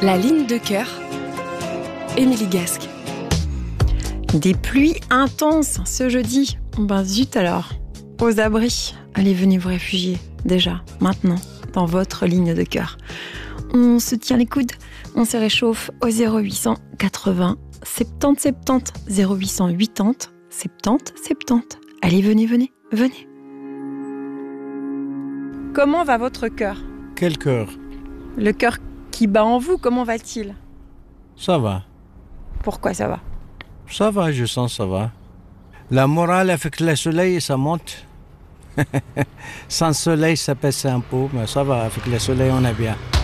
La ligne de cœur, Émilie Gasque. Des pluies intenses ce jeudi. Zut alors, aux abris. Allez, venez vous réfugier, déjà, maintenant, dans votre ligne de cœur. On se tient les coudes, on se réchauffe au 0800 80 70 70, 0800 80 70 70. Allez, venez. Comment va votre cœur ? Quel cœur ? Le cœur qui bat en vous, comment va-t-il ? Ça va. Pourquoi ça va ? Ça va, je sens ça va. La morale avec le soleil, ça monte. Sans soleil, ça pèse un peu, mais ça va. Avec le soleil, on est bien.